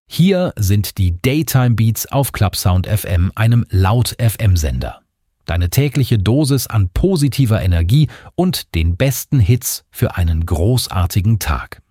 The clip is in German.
Hier sind die Daytime Beats auf Clubsound FM, einem Laut-FM-Sender. Deine tägliche Dosis an positiver Energie und den besten Hits für einen großartigen Tag.